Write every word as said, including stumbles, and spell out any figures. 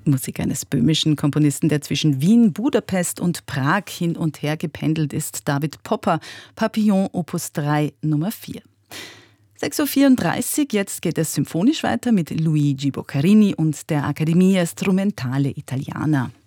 Musik eines böhmischen Komponisten, der zwischen Wien, Budapest und Prag hin und her gependelt ist, David Popper, Papillon Opus drei Nummer vier. sechs Uhr vierunddreißig, jetzt geht es symphonisch weiter mit Luigi Boccherini und der Accademia Strumentale Italiana.